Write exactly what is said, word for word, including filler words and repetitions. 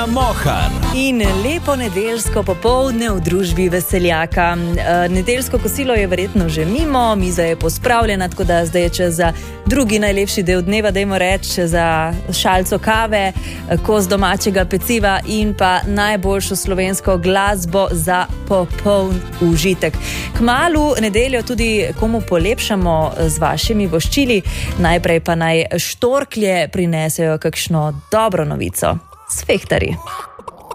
Mohar. In lepo nedeljsko popoldne v družbi veseljaka. Nedeljsko kosilo je verjetno že mimo, miza je pospravljena, tako da zdaj je čas za drugi najlepši del dneva, dajmo reči, za šalco kave, kos domačega peciva in pa najboljšo slovensko glasbo za popoln užitek. Kmalu nedeljo tudi komu polepšamo z vašimi voščili, najprej pa naj štorklje prinesejo kakšno dobro novico. S fehtarji.